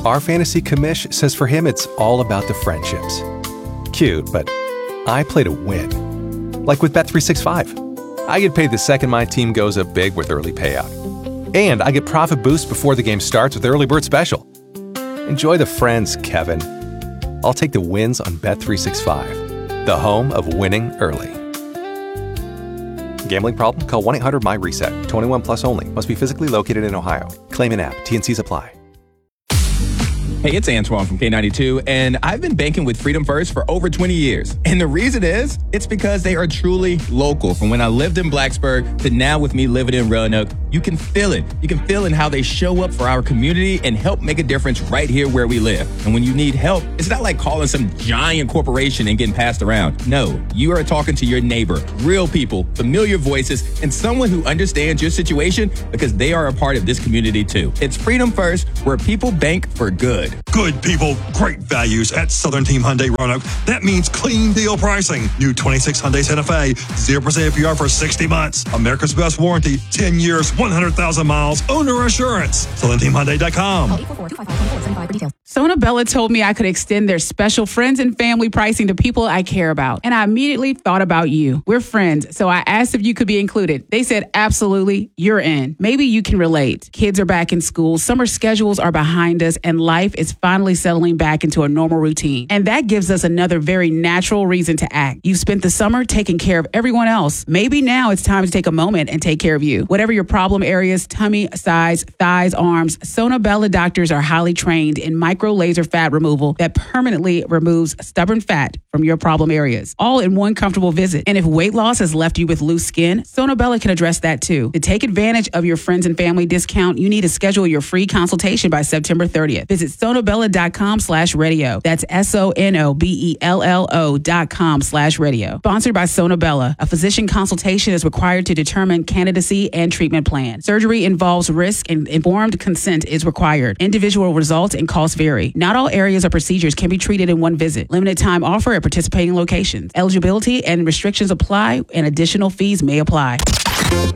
Our fantasy commish says for him it's all about the friendships. Cute, but I play to win. Like with Bet365. I get paid the second my team goes up big with early payout. And I get profit boost before the game starts with Early Bird Special. Enjoy the friends, Kevin. I'll take the wins on Bet365, the home of winning early. Gambling problem? Call 1-800-MY-RESET. 21 plus only. Must be physically located in Ohio. Claim in app. T&Cs apply. Hey, it's Antoine from K92, and I've been banking with Freedom First for over 20 years. And the reason is, it's because they are truly local. From when I lived in Blacksburg to now with me living in Roanoke, you can feel it. You can feel in how they show up for our community and help make a difference right here where we live. And when you need help, it's not like calling some giant corporation and getting passed around. No, you are talking to your neighbor, real people, familiar voices, and someone who understands your situation because they are a part of this community too. It's Freedom First, where people bank for good. Good people, great values at Southern Team Hyundai Roanoke. That means clean deal pricing. New 26 Hyundai Santa Fe, 0% APR for 60 months. America's best warranty, 10 years, 100,000 miles, owner assurance. SouthernTeamHyundai.com. Call 844-255-4475 for details. Sona Bella told me I could extend their special friends and family pricing to people I care about. And I immediately thought about you. We're friends, so I asked if you could be included. They said, absolutely, you're in. Maybe you can relate. Kids are back in school, summer schedules are behind us, and life is finally settling back into a normal routine. And that gives us another very natural reason to act. You've spent the summer taking care of everyone else. Maybe now it's time to take a moment and take care of you. Whatever your problem areas, tummy, size, thighs, arms, Sona Bella doctors are highly trained in micro laser fat removal that permanently removes stubborn fat from your problem areas, all in one comfortable visit. And if weight loss has left you with loose skin, Sona Bella can address that too. To take advantage of your friends and family discount, you need to schedule your free consultation by September 30th. Visit sonobella.com/radio. That's SONOBELLO.com/radio. Sponsored by Sona Bella. A physician consultation is required to determine candidacy and treatment plan. Surgery involves risk and informed consent is required. Individual results and costs vary. Not all areas or procedures can be treated in one visit. Limited time offer at participating locations. Eligibility and restrictions apply, and additional fees may apply.